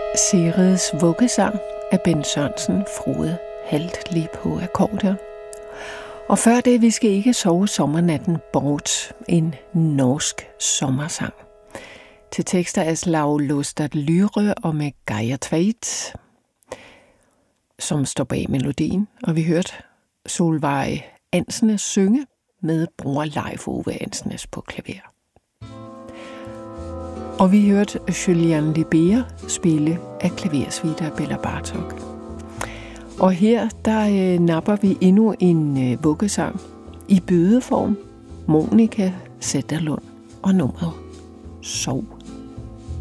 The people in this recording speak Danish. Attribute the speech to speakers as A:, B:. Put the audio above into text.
A: Sigrids vuggesang af Bent Sørensen, Frode Halt lige på akkordeon. Og før det, vi skal ikke sove sommernatten bort, en norsk sommersang. Til tekster af Slag Lostad Lyre og med Geir Tveit, som står bag melodien. Og vi hørte Solveig Ansnes synge med bror Leif Ove Ansnes på klaver. Og vi hørte Julian Libera spille af klaversuite af Bela Bartok. Og her, der napper vi endnu en vuggesang i bødeform. Monika Zetterlund og nummeret Sov.